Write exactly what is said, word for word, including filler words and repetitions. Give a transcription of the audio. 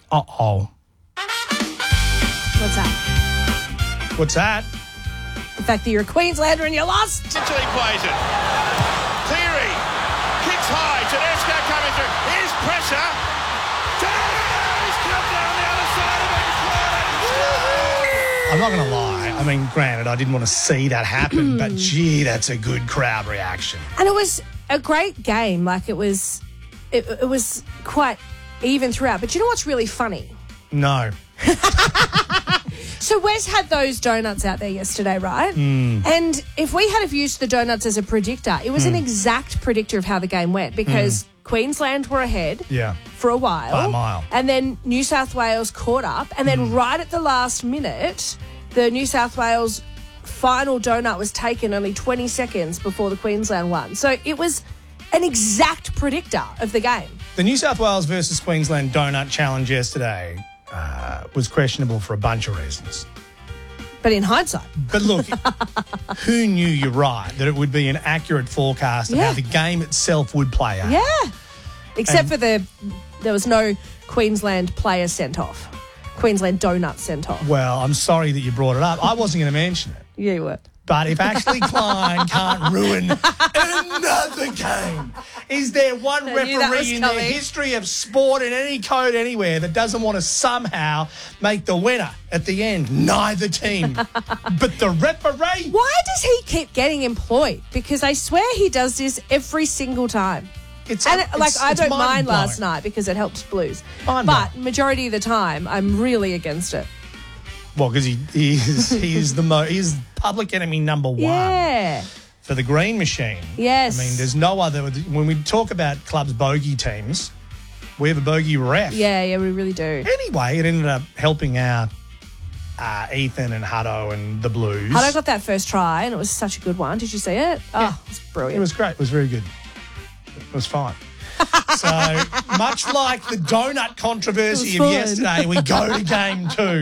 Uh-oh. What's that? What's that? The fact that you're a Queenslander and you lost. Until he plays it. Cleary kicks high. Tedesco coming through. Here's pressure. Tedesco's come down the other side of it. I'm not going to lie. I mean, granted, I didn't want to see that happen, but gee, that's a good crowd reaction. And it was a great game. Like, it was, it, it was quite even throughout. But you know what's really funny? No. So Wes had those donuts out there yesterday, right? Mm. And if we had have used the donuts as a predictor, it was mm. an exact predictor of how the game went because mm. Queensland were ahead yeah. for a while. By a mile. And then New South Wales caught up. And then mm. right at the last minute, the New South Wales final donut was taken only twenty seconds before the Queensland won. So it was an exact predictor of the game. The New South Wales versus Queensland donut challenge yesterday uh, was questionable for a bunch of reasons. But in hindsight. But look, who knew, you're right, that it would be an accurate forecast of yeah. how the game itself would play out? Yeah. Except and, for the, there was no Queensland player sent off. Queensland donut sent off. Well, I'm sorry that you brought it up. I wasn't going to mention it. Yeah, you were. But if Ashley Klein can't ruin another game, is there one I knew that was referee in the coming. history of sport in any code anywhere that doesn't want to somehow make the winner at the end? Neither team. But the referee... Why does he keep getting employed? Because I swear he does this every single time. It's, and it's, like I it's don't mind mind-blowing. last night because it helped Blues. Mind-blowing. But majority of the time, I'm really against it. Well, because he, he is he is the mo- he's public enemy number one Yeah. for the Green Machine. Yes. I mean, there's no other. When we talk about clubs' bogey teams, we have a bogey ref. Yeah, yeah, we really do. Anyway, it ended up helping out uh, Ethan and Hutto and the Blues. Hutto got that first try, and it was such a good one. Did you see it? Yeah. Oh, it was brilliant. It was great. It was very good. It was fine. So much like the donut controversy It of was fun. yesterday, we go to game two.